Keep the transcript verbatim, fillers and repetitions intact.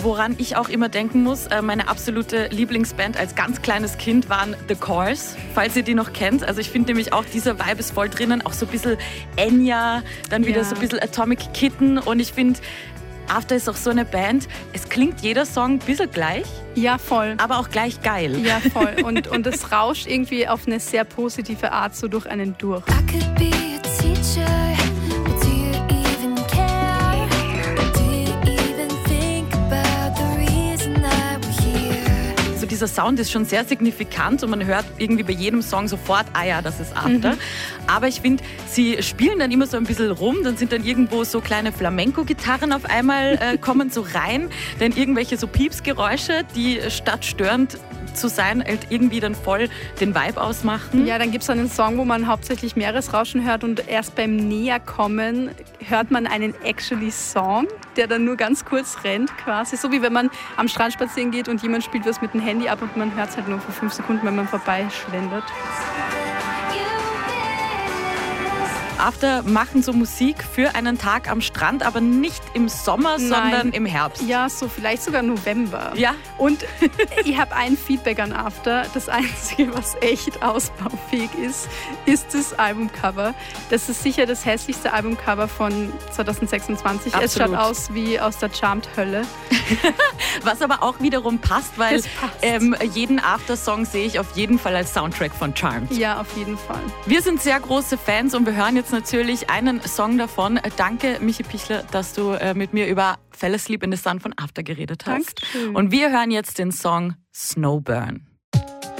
woran ich auch immer denken muss, meine absolute Lieblingsband als ganz kleines Kind waren The Corrs, falls ihr die noch kennt. Also ich finde nämlich auch, dieser Vibe ist voll drinnen, auch so ein bisschen Enya, dann wieder ja. so ein bisschen Atomic Kitten und ich finde, After ist auch so eine Band, es klingt jeder Song ein bisschen gleich. Ja, voll. Aber auch gleich geil. Ja, voll. Und, und es rauscht irgendwie auf eine sehr positive Art so durch einen durch. I could be a teacher. Dieser Sound ist schon sehr signifikant und man hört irgendwie bei jedem Song sofort, ah ja, das ist After. Mhm. Aber ich finde, sie spielen dann immer so ein bisschen rum, dann sind dann irgendwo so kleine Flamenco-Gitarren auf einmal, äh, kommen so rein, dann irgendwelche so Piepsgeräusche, die statt störend zu sein, halt irgendwie dann voll den Vibe ausmachen. Ja, dann gibt es einen Song, wo man hauptsächlich Meeresrauschen hört und erst beim Näherkommen hört man einen Actually-Song, der dann nur ganz kurz rennt quasi. So wie wenn man am Strand spazieren geht und jemand spielt was mit dem Handy ab und man hört es halt nur für fünf Sekunden, wenn man vorbeischlendert. After machen so Musik für einen Tag am Strand, aber nicht im Sommer, Nein. sondern im Herbst. Ja, so vielleicht sogar November. Ja. Und ich habe ein Feedback an After. Das Einzige, was echt ausbaufähig ist, ist das Albumcover. Das ist sicher das hässlichste Albumcover von zwanzig sechsundzwanzig. Absolut. Es schaut aus wie aus der Charmed-Hölle. Was aber auch wiederum passt, weil passt. Ähm, jeden After-Song sehe ich auf jeden Fall als Soundtrack von Charmed. Ja, auf jeden Fall. Wir sind sehr große Fans und wir hören jetzt natürlich einen Song davon. Danke, Michi Pichler, dass du äh, mit mir über Fell Asleep in the Sun von After geredet hast. Dankeschön. Und wir hören jetzt den Song Snowburn.